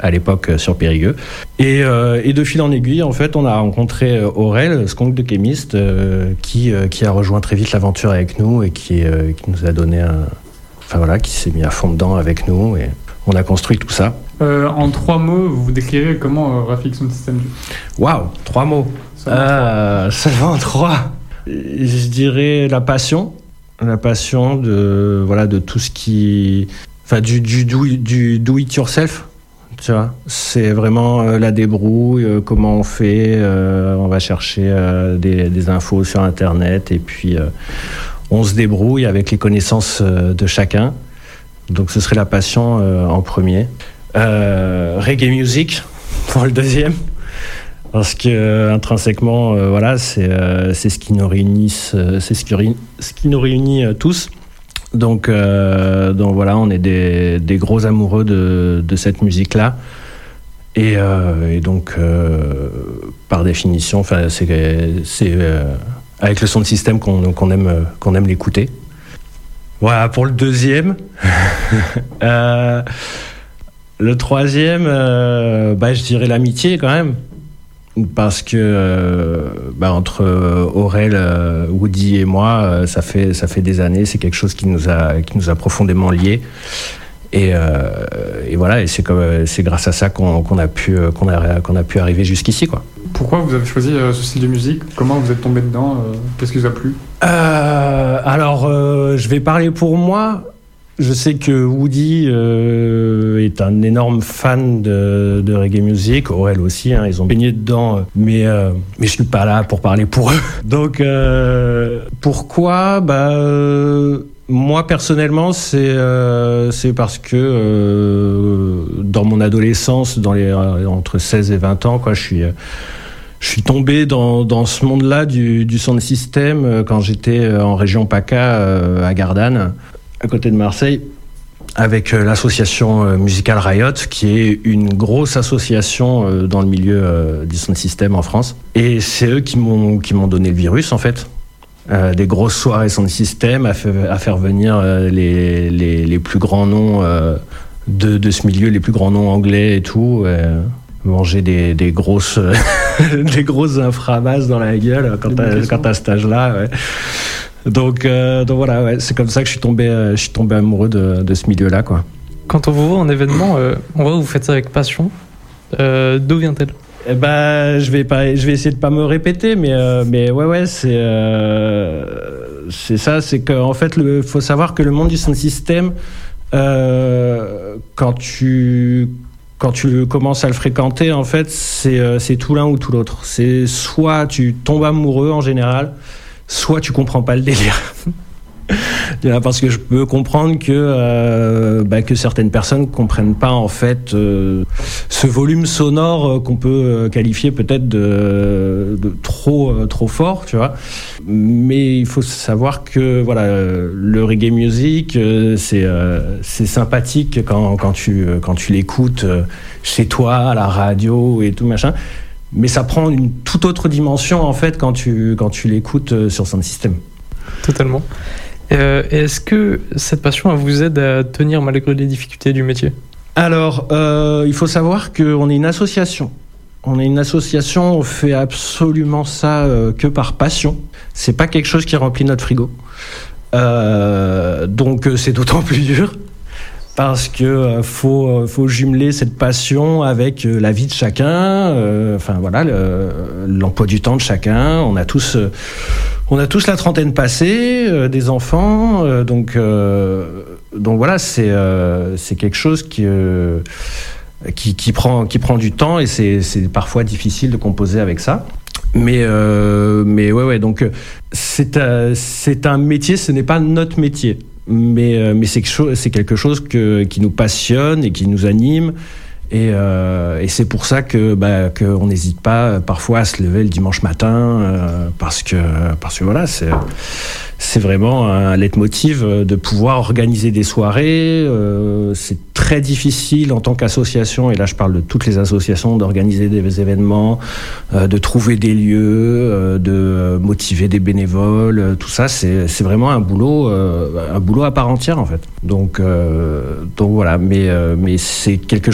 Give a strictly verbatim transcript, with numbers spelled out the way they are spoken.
à l'époque sur Périgueux. Et, euh, et de fil en aiguille, en fait, on a rencontré Aurel, Skunk de Chemist, euh, qui, euh, qui a rejoint très vite l'aventure avec nous et qui, euh, qui nous a donné un... Enfin voilà, qui s'est mis à fond dedans avec nous et on a construit tout ça. Euh, en trois mots, vous décrirez comment euh, Rafik Sound System joue ? Waouh, trois mots. Seulement euh, trois. Seulement trois. Je dirais la passion. La passion de, voilà, de tout ce qui... Enfin, du, du, do, du do it yourself. Tu vois, c'est vraiment euh, la débrouille, euh, comment on fait, euh, on va chercher euh, des, des infos sur Internet et puis euh, on se débrouille avec les connaissances euh, de chacun. Donc ce serait la passion euh, en premier. Euh, reggae music pour le deuxième, parce que euh, intrinsèquement, euh, voilà, c'est, euh, c'est ce qui nous réunit, euh, c'est ce qui, réunit, ce qui nous réunit euh, tous. Donc, euh, donc voilà, on est des, des gros amoureux de, de cette musique-là. Et, euh, et donc, euh, par définition, c'est, c'est euh, avec le son de système qu'on, qu'on, aime, qu'on aime l'écouter. Voilà, pour le deuxième. euh, le troisième, euh, bah, je dirais l'amitié quand même. Parce que euh, bah, entre Aurel, euh, Woody et moi, euh, ça fait ça fait des années. C'est quelque chose qui nous a qui nous a profondément liés. Et, euh, et voilà. Et c'est comme c'est grâce à ça qu'on, qu'on a pu qu'on a qu'on a pu arriver jusqu'ici, quoi. Pourquoi vous avez choisi euh, ce style de musique ? Comment vous êtes tombé dedans ? euh, Qu'est-ce qui vous a plu ? euh, Alors, euh, je vais parler pour moi. Je sais que Woody euh, est un énorme fan de, de reggae music, Aurel aussi, hein, ils ont baigné dedans, mais, euh, mais je suis pas là pour parler pour eux. Donc euh, pourquoi bah, euh, moi personnellement, c'est, euh, c'est parce que euh, dans mon adolescence, dans les, euh, entre seize et vingt ans, quoi, je suis... Euh, Je suis tombé dans, dans ce monde-là du, du sound system quand j'étais en région PACA à Gardanne, à côté de Marseille, avec l'association musicale Riot, qui est une grosse association dans le milieu du sound system en France. Et c'est eux qui m'ont, qui m'ont donné le virus, en fait. Euh, des grosses soirées sound system, à, fait, à faire venir les, les, les plus grands noms euh, de, de ce milieu, les plus grands noms anglais et tout. Euh, manger des, des grosses des grosses inframasses dans la gueule quand t'as, quand t'as cet âge-là, ouais. donc euh, donc voilà, ouais, c'est comme ça que je suis tombé je suis tombé amoureux de, de ce milieu-là, quoi. Quand on vous voit en événement, euh, on voit que vous faites ça avec passion. Euh, d'où vient-elle ? Eh ben, je vais pas, je vais essayer de pas me répéter, mais euh, mais ouais ouais, c'est euh, c'est ça, c'est que en fait, le faut savoir que le monde du sound system, euh, quand tu Quand tu commences à le fréquenter, en fait, c'est, euh, c'est tout l'un ou tout l'autre. C'est soit tu tombes amoureux en général, soit tu comprends pas le délire. Parce que je peux comprendre que, euh, bah, que certaines personnes comprennent pas en fait euh, ce volume sonore qu'on peut qualifier peut-être de, de trop, euh, trop fort, tu vois. Mais il faut savoir que voilà, le reggae music, euh, c'est, euh, c'est sympathique quand, quand, tu, quand tu l'écoutes chez toi, à la radio et tout machin. Mais ça prend une toute autre dimension en fait quand tu, quand tu l'écoutes sur Sound System. Totalement. Euh, est-ce que cette passion elle vous aide à tenir malgré les difficultés du métier ? Alors, euh, il faut savoir qu'on est une association. On est une association, on fait absolument ça euh, que par passion. C'est pas quelque chose qui remplit notre frigo. Euh, donc c'est d'autant plus dur. Parce que euh, faut faut jumeler cette passion avec euh, la vie de chacun, euh, enfin voilà, le, l'emploi du temps de chacun. On a tous euh, on a tous la trentaine passée, euh, des enfants, euh, donc euh, donc voilà, c'est euh, c'est quelque chose qui euh, qui qui prend qui prend du temps et c'est c'est parfois difficile de composer avec ça. Mais euh, mais ouais ouais, donc c'est euh, c'est un métier, ce n'est pas notre métier. Mais, euh, mais c'est, quelque chose, c'est quelque chose que, qui nous passionne et qui nous anime. Et, euh, et c'est pour ça que, bah, qu'on n'hésite pas parfois à se lever le dimanche matin, euh, parce que, parce que voilà, c'est, c'est vraiment un leitmotiv de pouvoir organiser des soirées. Euh, c'est très difficile en tant qu'association, et là je parle de toutes les associations, d'organiser des événements, euh, de trouver des lieux, euh, de motiver des bénévoles. Euh, tout ça, c'est, c'est vraiment un boulot, euh, un boulot à part entière en fait. Donc, euh, donc voilà, mais, euh, mais c'est quelque